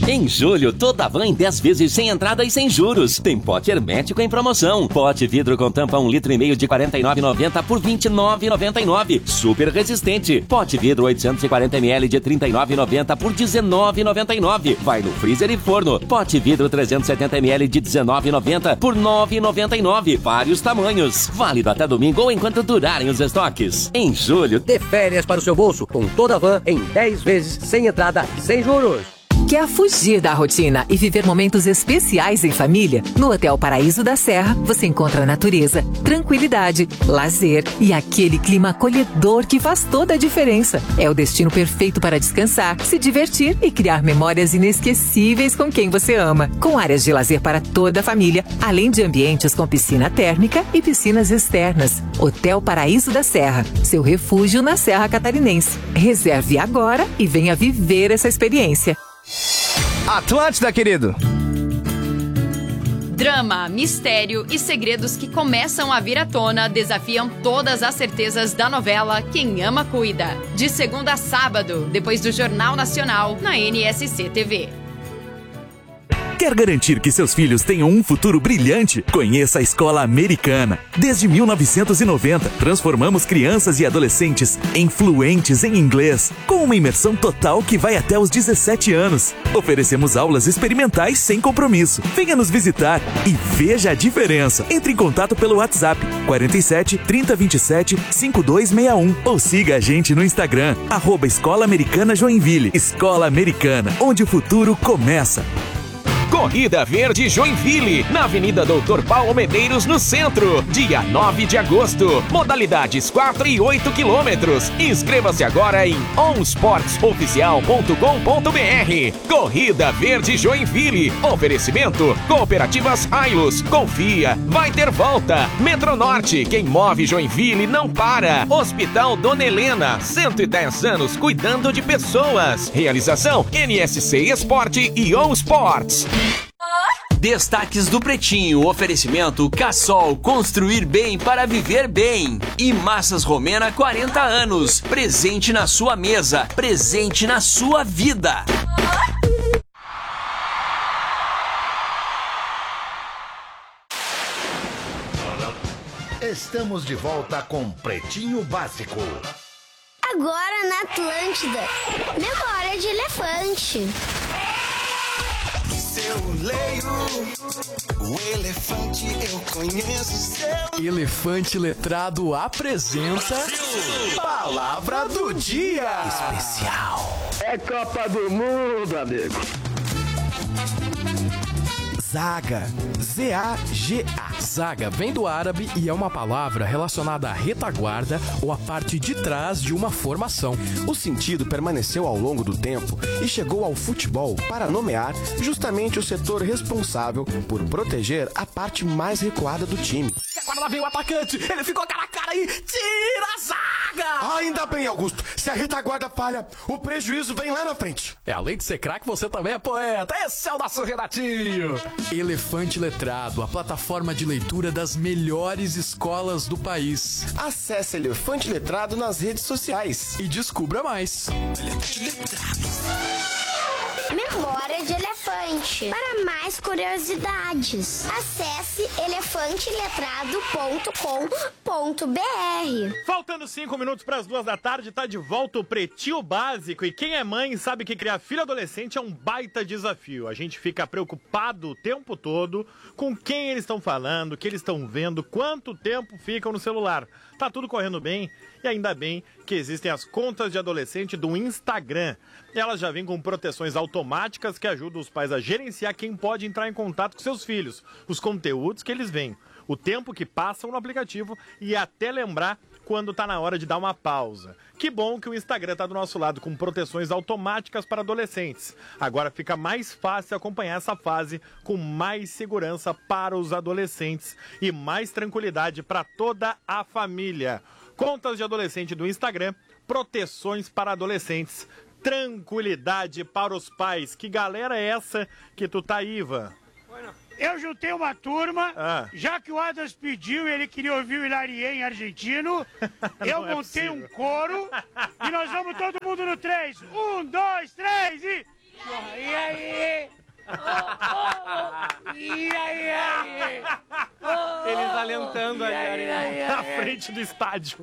Em julho, toda van em 10 vezes sem entrada e sem juros. Tem pote hermético em promoção. Pote vidro com tampa 1,5 litro de R$ 49,90 por R$ 29,99. Super resistente. Pote vidro 840 ml de R$ 39,90 por R$ 19,99. Vai no freezer e forno. Pote vidro 370 ml de R$ 19,90 por R$ 9,99. Vários tamanhos. Válido até domingo ou enquanto durarem os estoques. Em julho, dê férias para o seu bolso com toda a van em 10 vezes sem entrada, sem juros. Quer fugir da rotina e viver momentos especiais em família? No Hotel Paraíso da Serra, você encontra natureza, tranquilidade, lazer e aquele clima acolhedor que faz toda a diferença. É o destino perfeito para descansar, se divertir e criar memórias inesquecíveis com quem você ama. Com áreas de lazer para toda a família, além de ambientes com piscina térmica e piscinas externas. Hotel Paraíso da Serra, seu refúgio na Serra Catarinense. Reserve agora e venha viver essa experiência. Atlântida, querido. Drama, mistério e segredos que começam a vir à tona desafiam todas as certezas da novela Quem Ama Cuida. De segunda a sábado, depois do Jornal Nacional, na NSC TV. Quer garantir que seus filhos tenham um futuro brilhante? Conheça a Escola Americana. Desde 1990, transformamos crianças e adolescentes em fluentes em inglês, com uma imersão total que vai até os 17 anos. Oferecemos aulas experimentais sem compromisso. Venha nos visitar e veja a diferença. Entre em contato pelo WhatsApp 47 30 27 5261 ou siga a gente no Instagram @Escola Americana Joinville. Escola Americana, onde o futuro começa. Corrida Verde Joinville, na Avenida Doutor Paulo Medeiros, no centro. Dia 9 de agosto. Modalidades 4 e 8 quilômetros. Inscreva-se agora em onsportsoficial.com.br. Corrida Verde Joinville. Oferecimento Cooperativas Ailos. Confia, vai ter volta. Metronorte, quem move Joinville não para. Hospital Dona Helena, 110 anos cuidando de pessoas. Realização NSC Esporte e On Sports. Destaques do Pretinho, oferecimento Cassol, construir bem para viver bem. E Massas Romena, 40 anos, presente na sua mesa, presente na sua vida. Estamos de volta com Pretinho Básico. Agora na Atlântida, memória de elefante. Eu leio o elefante, eu conheço seu. Elefante Letrado apresenta Palavra do Dia Especial. É Copa do Mundo, amigo. Zaga, Z-A-G-A. Zaga vem do árabe e é uma palavra relacionada à retaguarda ou à parte de trás de uma formação. O sentido permaneceu ao longo do tempo e chegou ao futebol para nomear justamente o setor responsável por proteger a parte mais recuada do time. Agora lá vem o atacante, ele ficou cara a cara e tira a zaga! Ainda bem, Augusto, se a retaguarda falha, o prejuízo vem lá na frente. Além de ser craque, você também é poeta. Esse é o nosso Renatinho. Elefante Letrado, a plataforma de leitura das melhores escolas do país. Acesse Elefante Letrado nas redes sociais e descubra mais. Elefante Letrado. Memória de elefante. Para mais curiosidades, acesse elefanteletrado.com.br. Faltando 5 minutos para as 2 da tarde, tá de volta o Pretinho Básico. E quem é mãe sabe que criar filho adolescente é um baita desafio. A gente fica preocupado o tempo todo com quem eles estão falando, o que eles estão vendo, quanto tempo ficam no celular. Tá tudo correndo bem e ainda bem que existem as contas de adolescente do Instagram. Elas já vêm com proteções automáticas que ajudam os pais a gerenciar quem pode entrar em contato com seus filhos, os conteúdos que eles veem, o tempo que passam no aplicativo e até lembrar quando tá na hora de dar uma pausa. Que bom que o Instagram tá do nosso lado com proteções automáticas para adolescentes. Agora fica mais fácil acompanhar essa fase com mais segurança para os adolescentes e mais tranquilidade para toda a família. Contas de adolescente do Instagram, proteções para adolescentes, tranquilidade para os pais. Que galera é essa que tu tá, Iva? Eu juntei uma turma, já que o Adams pediu e ele queria ouvir o Hilarien em argentino, eu montei um coro e nós vamos todo mundo no 3. 1, 2, 3 e... E aí? Eles alentando ali na frente do estádio.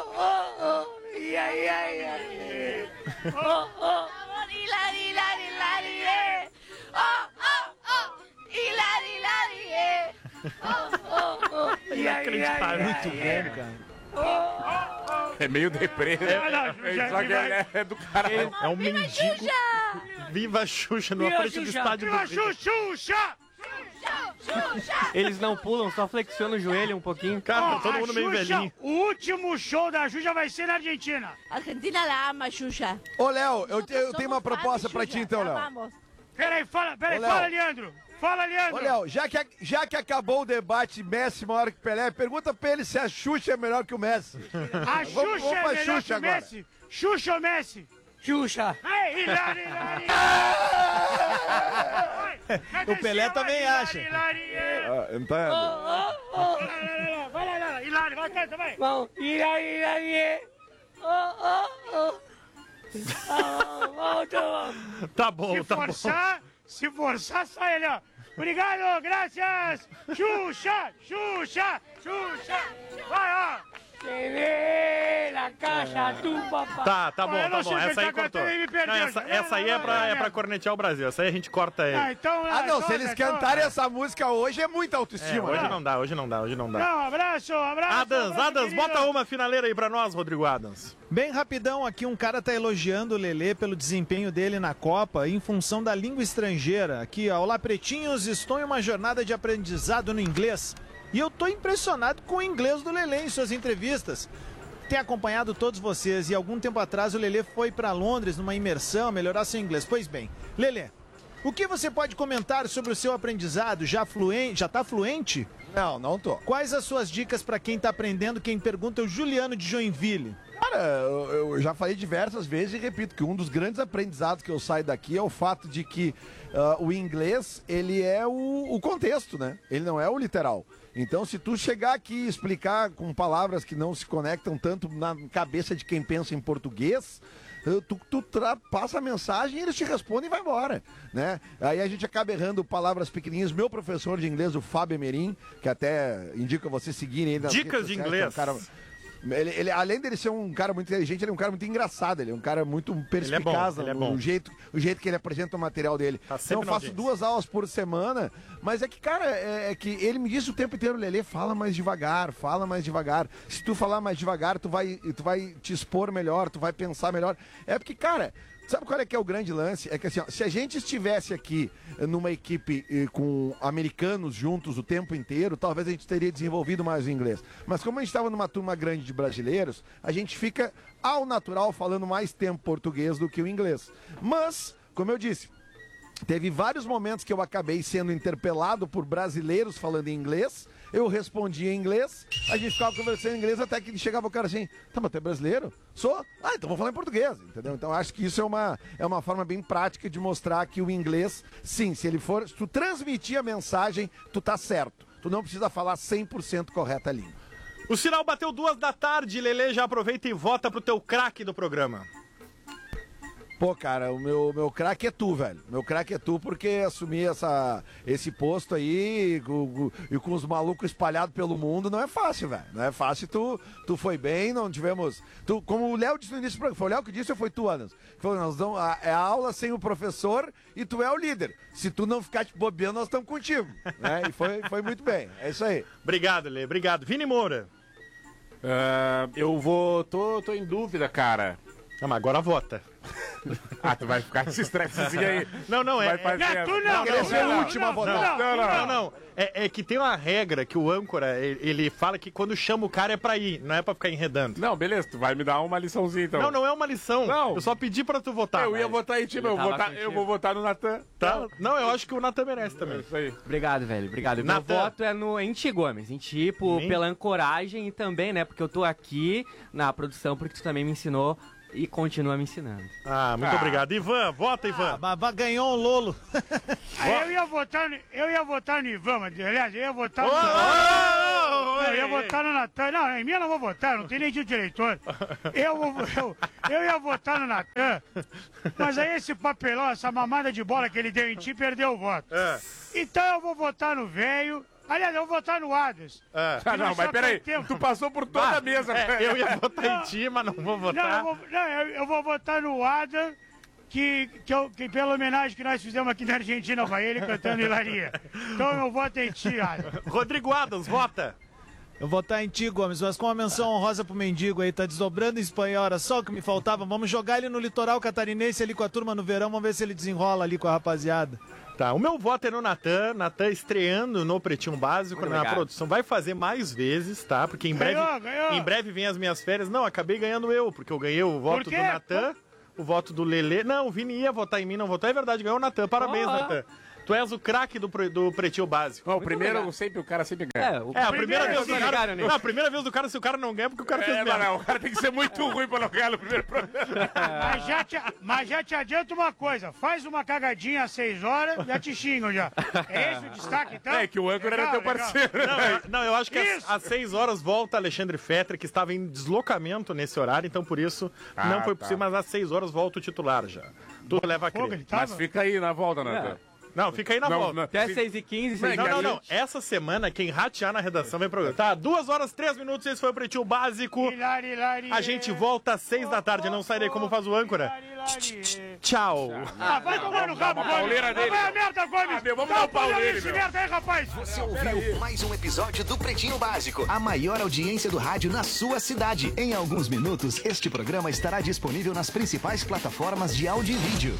Inacreditável. Muito bom, cara. É meio deprê, né? Só que é do caralho. É um mendigo. Viva a Xuxa na frente do estádio. Viva Xuxa! Eles não pulam, só flexionam o joelho um pouquinho. Cara, tá todo mundo meio velhinho. O último show da Xuxa vai ser na Argentina. A Argentina la ama, Xuxa. Ô, Léo, eu tenho uma proposta pra ti, então, Léo. Peraí, fala, Leandro. Fala, Leandro. Ô, Léo, já que acabou o debate Messi maior que Pelé, pergunta pra ele se a Xuxa é melhor que o Messi. A Xuxa é melhor que o Messi? Xuxa ou Messi? Xuxa. Ei, Hilari. O Pelé também acha. Não tá... Vai lá, Hilari, vai, canta, vai. Vamos, Hilari. Tá bom, Se forçar, sai ali, ó. Obrigado, graças. Xuxa. Vai, ó. Na caixa do Tá papai. bom. Essa aí cortou. Essa aí é pra cornetear o Brasil. Essa aí a gente corta ele. Não, se eles cantarem essa música hoje é muita autoestima. Hoje não dá. Não, abraço. Adams, bota uma finaleira aí pra nós, Rodrigo Adams. Bem rapidão aqui, um cara tá elogiando o Lelê pelo desempenho dele na Copa em função da língua estrangeira. Aqui, ó, olá pretinhos, estou em uma jornada de aprendizado no inglês. E eu tô impressionado com o inglês do Lelê em suas entrevistas. Tenho acompanhado todos vocês e algum tempo atrás o Lelê foi para Londres numa imersão, melhorar seu inglês. Pois bem, Lelê, o que você pode comentar sobre o seu aprendizado? Já tá fluente? Não tô. Quais as suas dicas para quem tá aprendendo? Quem pergunta é o Juliano de Joinville. Cara, eu já falei diversas vezes e repito que um dos grandes aprendizados que eu saio daqui é o fato de que o inglês, ele é o contexto, né? Ele não é o literal. Então, se tu chegar aqui e explicar com palavras que não se conectam tanto na cabeça de quem pensa em português, tu passa a mensagem e eles te respondem e vai embora, né? Aí a gente acaba errando palavras pequenininhas. Meu professor de inglês, o Fábio Emerim, que até indica você seguirem ele nas Dicas de inglês. É um cara... Ele, além dele ser um cara muito inteligente, ele é um cara muito engraçado, ele é um cara muito perspicaz no jeito que ele apresenta o material dele. Então eu faço 2 aulas por semana, mas é que, cara, é que ele me disse o tempo inteiro, Lelê, fala mais devagar. Se tu falar mais devagar, tu vai te expor melhor, tu vai pensar melhor. É porque, cara, sabe qual é que é o grande lance? É que assim, ó, se a gente estivesse aqui numa equipe com americanos juntos o tempo inteiro, talvez a gente teria desenvolvido mais o inglês. Mas como a gente estava numa turma grande de brasileiros, a gente fica ao natural falando mais tempo português do que o inglês. Mas, como eu disse, teve vários momentos que eu acabei sendo interpelado por brasileiros falando em inglês, eu respondia em inglês, a gente ficava conversando em inglês até que chegava o cara assim, tá, mas tu é brasileiro? Sou? Ah, então vou falar em português, entendeu? Então acho que isso é uma forma bem prática de mostrar que o inglês, sim, se tu transmitir a mensagem, tu tá certo. Tu não precisa falar 100% correta a língua. O sinal bateu 2 da tarde, Lelê, já aproveita e vota pro teu craque do programa. Pô, cara, o meu craque é tu, velho. Meu craque é tu porque assumir esse posto aí e com os malucos espalhados pelo mundo não é fácil, velho. Não é fácil. Tu foi bem, não tivemos... como o Léo disse no início, foi o Léo que disse ou foi tu, Anderson? É a aula sem o professor e tu é o líder. Se tu não ficar te bobeando, nós estamos contigo. Né? E foi muito bem. É isso aí. Obrigado, Lê. Obrigado. Vini Moura. Eu tô em dúvida, cara. Mas agora vota. Tu vai ficar com esse estressezinho aí. Não, Não, É que tem uma regra que o âncora, ele fala que quando chama o cara é pra ir, não é pra ficar enredando. Não, beleza, tu vai me dar uma liçãozinha então. Não é uma lição. Não. Eu só pedi pra tu votar. Eu ia votar em ti, eu vou votar no Natan. Tá? Não, eu acho que o Natan merece também. Isso aí. Obrigado, velho, obrigado. Meu voto é em ti, Gomes. Em ti, pela ancoragem e também, né, porque eu tô aqui na produção porque tu também me ensinou e continua me ensinando. Muito obrigado. Ivan, vota, Ivan. Ganhou um Lolo. Eu ia votar no Ivan, mas aliás, eu ia votar no... Eu ia votar no Natan. Não, em mim eu não vou votar, não tem nem título de eleitor. Eu ia votar no Natan, mas aí esse papelão, essa mamada de bola que ele deu em ti, perdeu o voto. Então eu vou votar no velho. Aliás, eu vou votar no Adams. Não, mas peraí, tu passou por toda a mesa. Eu ia votar em ti, mas não vou votar. Eu vou votar no Adams, que pela homenagem que nós fizemos aqui na Argentina, vai ele cantando Hilaria. Então eu voto em ti, Adams. Rodrigo Adams, vota. Eu vou votar em ti, Gomes, mas com uma menção honrosa pro mendigo aí, tá desdobrando em espanhol, era só o que me faltava. Vamos jogar ele no litoral catarinense ali com a turma no verão, vamos ver se ele desenrola ali com a rapaziada. Tá, o meu voto é no Natan estreando no Pretinho Básico, na produção. Vai fazer mais vezes, tá? Porque em breve vem as minhas férias. Não, acabei ganhando eu, porque eu ganhei o voto do Natan, o voto do Lelê. Não, o Vini ia votar em mim, não votou. É verdade, ganhou o Natan. Parabéns, Natan. Tu és o craque do Pretinho Básico. Não, o primeiro, o cara sempre ganha. A primeira vez do cara. Não, a primeira vez do cara, se o cara não ganha, porque o cara fez merda. Não, o cara tem que ser muito ruim pra não ganhar no primeiro programa. Mas já te adianto uma coisa: faz uma cagadinha às 6 horas, já te xingam já. É esse o destaque, então? É que o âncora era teu parceiro. Não, eu acho que às 6 horas volta Alexandre Fetter, que estava em deslocamento nesse horário, então por isso não foi possível, mas às 6 horas volta o titular já. Tu leva a crer. Mas fica aí na volta, Natan. Não, fica aí na volta. Até 6h15. Não. Essa semana, quem ratear na redação vem programa. Tá, 2 horas, 3 minutos, esse foi o Pretinho Básico. A gente volta às 6 da tarde, não sairei como faz o âncora. Tchau. Vai tomar no rabo, Gomes. Vai a merda, Gomes. Vamos dar o pau nele, meu. Merda aí, rapaz. Você ouviu mais um episódio do Pretinho Básico, a maior audiência do rádio na sua cidade. Em alguns minutos, este programa estará disponível nas principais plataformas de áudio e vídeo.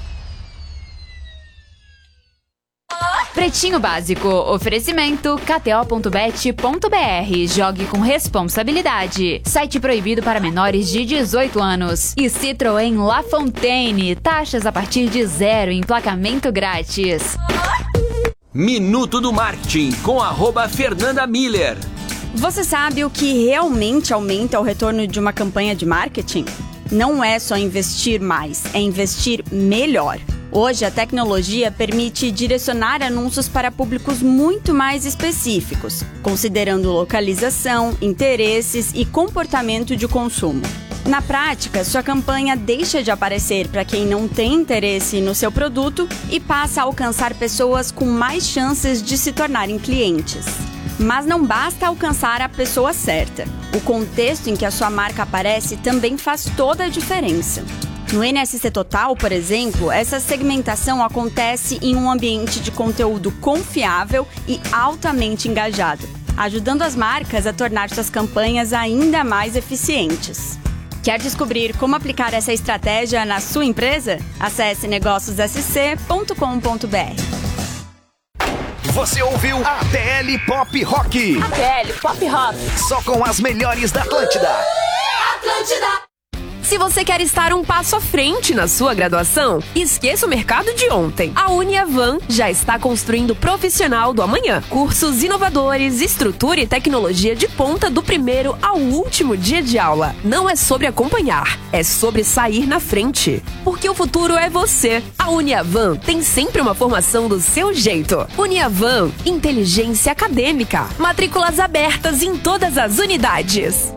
Pretinho Básico, oferecimento kto.bet.br, jogue com responsabilidade, site proibido para menores de 18 anos e Citroën La Fontaine, taxas a partir de 0, emplacamento grátis. Minuto do Marketing com @Fernanda Miller. Você sabe o que realmente aumenta o retorno de uma campanha de marketing? Não é só investir mais, é investir melhor. Hoje, a tecnologia permite direcionar anúncios para públicos muito mais específicos, considerando localização, interesses e comportamento de consumo. Na prática, sua campanha deixa de aparecer para quem não tem interesse no seu produto e passa a alcançar pessoas com mais chances de se tornarem clientes. Mas não basta alcançar a pessoa certa. O contexto em que a sua marca aparece também faz toda a diferença. No NSC Total, por exemplo, essa segmentação acontece em um ambiente de conteúdo confiável e altamente engajado, ajudando as marcas a tornar suas campanhas ainda mais eficientes. Quer descobrir como aplicar essa estratégia na sua empresa? Acesse negóciossc.com.br. Você ouviu ATL Pop Rock. ATL Pop Rock. Só com as melhores da Atlântida. Atlântida. Se você quer estar um passo à frente na sua graduação, esqueça o mercado de ontem. A Uniavan já está construindo o profissional do amanhã. Cursos inovadores, estrutura e tecnologia de ponta do primeiro ao último dia de aula. Não é sobre acompanhar, é sobre sair na frente. Porque o futuro é você. A Uniavan tem sempre uma formação do seu jeito. Uniavan, inteligência acadêmica. Matrículas abertas em todas as unidades.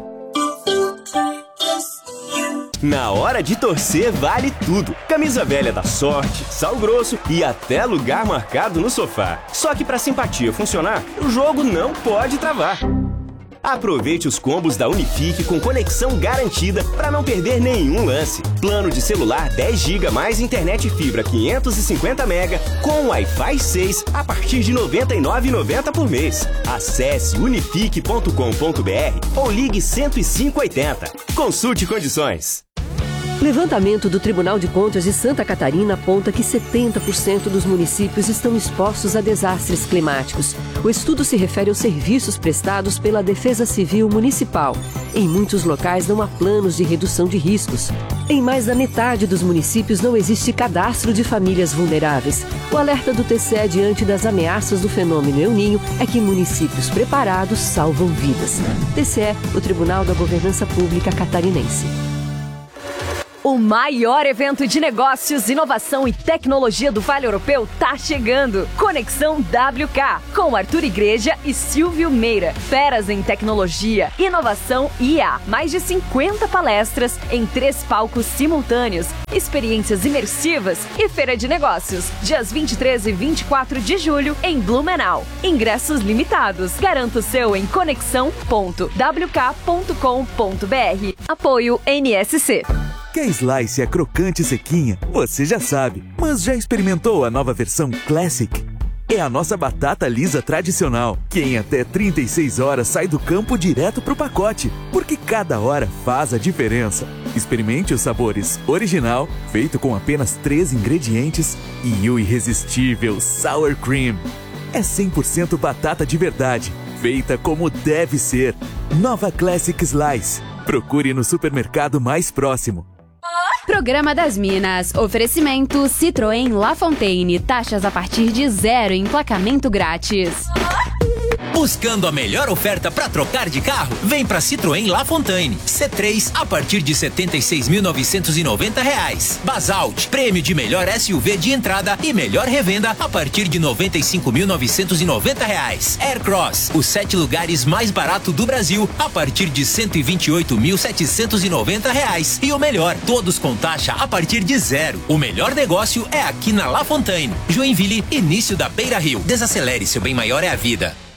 Na hora de torcer vale tudo. Camisa velha da sorte, sal grosso e até lugar marcado no sofá. Só que pra simpatia funcionar, o jogo não pode travar. Aproveite os combos da Unifique com conexão garantida para não perder nenhum lance. Plano de celular 10 GB mais internet fibra 550 MB com Wi-Fi 6 a partir de R$ 99,90 por mês. Acesse unifique.com.br ou ligue 10580. Consulte condições. Levantamento do Tribunal de Contas de Santa Catarina aponta que 70% dos municípios estão expostos a desastres climáticos. O estudo se refere aos serviços prestados pela Defesa Civil Municipal. Em muitos locais não há planos de redução de riscos. Em mais da metade dos municípios não existe cadastro de famílias vulneráveis. O alerta do TCE diante das ameaças do fenômeno El Niño é que municípios preparados salvam vidas. TCE, o Tribunal da Governança Pública Catarinense. O maior evento de negócios, inovação e tecnologia do Vale Europeu tá chegando. Conexão WK, com Arthur Igreja e Silvio Meira. Feras em tecnologia, inovação e IA. Mais de 50 palestras em 3 palcos simultâneos, experiências imersivas e feira de negócios. Dias 23 e 24 de julho em Blumenau. Ingressos limitados. Garanta o seu em conexão.wk.com.br. Apoio NSC. Que a Slice é crocante e sequinha, você já sabe. Mas já experimentou a nova versão Classic? É a nossa batata lisa tradicional, que em até 36 horas sai do campo direto pro pacote, porque cada hora faz a diferença. Experimente os sabores original, feito com apenas 3 ingredientes, e o irresistível Sour Cream. É 100% batata de verdade, feita como deve ser. Nova Classic Slice. Procure no supermercado mais próximo. Programa das Minas. Oferecimento Citroën La Fontaine. Taxas a partir de 0 em emplacamento grátis. Buscando a melhor oferta para trocar de carro? Vem para Citroën La Fontaine. C3 a partir de R$ 76.990. Basalt, prêmio de melhor SUV de entrada e melhor revenda a partir de R$ 95.990. Aircross, os 7 lugares mais barato do Brasil a partir de R$ 128.790. E o melhor, todos com taxa a partir de 0. O melhor negócio é aqui na La Fontaine. Joinville, início da Beira Rio. Desacelere, seu bem maior é a vida.